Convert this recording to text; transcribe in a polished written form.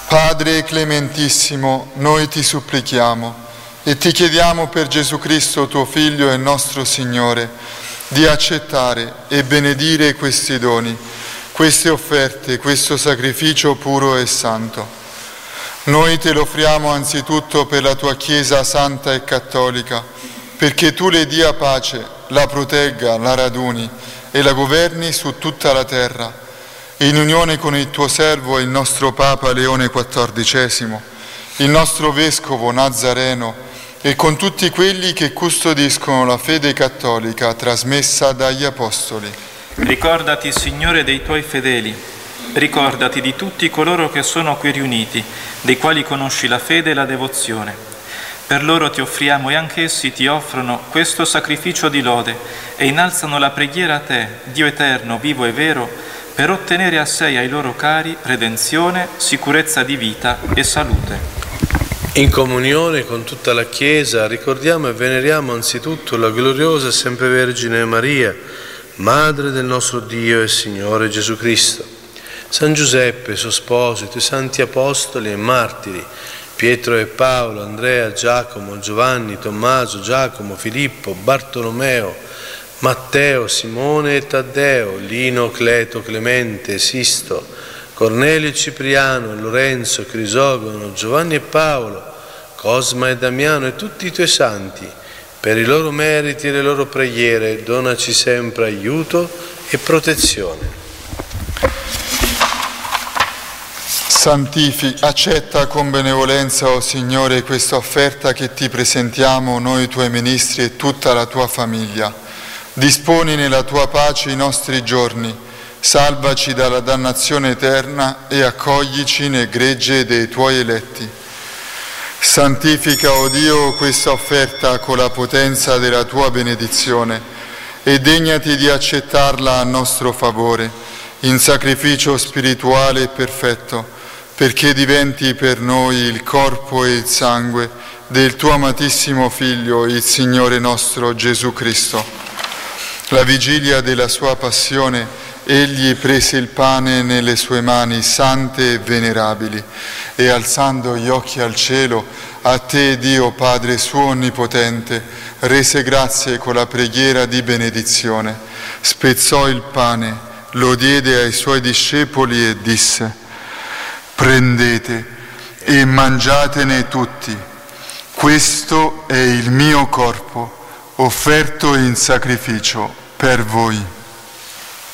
Padre clementissimo, noi ti supplichiamo e ti chiediamo per Gesù Cristo, tuo Figlio e nostro Signore, di accettare e benedire questi doni, queste offerte, questo sacrificio puro e santo. Noi te lo offriamo anzitutto per la tua Chiesa santa e cattolica, perché tu le dia pace, la protegga, la raduni e la governi su tutta la terra, in unione con il tuo servo, il nostro Papa Leone XIV, il nostro Vescovo Nazareno e con tutti quelli che custodiscono la fede cattolica trasmessa dagli Apostoli. Ricordati, Signore, dei tuoi fedeli, ricordati di tutti coloro che sono qui riuniti, dei quali conosci la fede e la devozione. Per loro ti offriamo e anch'essi ti offrono questo sacrificio di lode e innalzano la preghiera a te, Dio eterno, vivo e vero, per ottenere a sé e ai loro cari redenzione, sicurezza di vita e salute. In comunione con tutta la Chiesa ricordiamo e veneriamo anzitutto la gloriosa e sempre Vergine Maria, Madre del nostro Dio e Signore Gesù Cristo, San Giuseppe, suo sposo, i tuoi santi apostoli e martiri, Pietro e Paolo, Andrea, Giacomo, Giovanni, Tommaso, Giacomo, Filippo, Bartolomeo, Matteo, Simone e Taddeo, Lino, Cleto, Clemente, Sisto, Cornelio e Cipriano, Lorenzo, Crisogono, Giovanni e Paolo, Cosma e Damiano e tutti i tuoi santi. Per i loro meriti e le loro preghiere donaci sempre aiuto e protezione. Accetta con benevolenza, o Signore, questa offerta che ti presentiamo, noi tuoi ministri e tutta la tua famiglia. Disponi nella tua pace i nostri giorni, salvaci dalla dannazione eterna e accoglici nel gregge dei tuoi eletti. Santifica, o Dio, questa offerta con la potenza della tua benedizione e degnati di accettarla a nostro favore, in sacrificio spirituale e perfetto, perché diventi per noi il corpo e il sangue del tuo amatissimo Figlio, il Signore nostro Gesù Cristo. La vigilia della sua passione, egli prese il pane nelle sue mani sante e venerabili e alzando gli occhi al cielo, a te, Dio Padre suo onnipotente, rese grazie con la preghiera di benedizione, spezzò il pane, lo diede ai suoi discepoli e disse: prendete e mangiatene tutti, questo è il mio corpo, offerto in sacrificio per voi.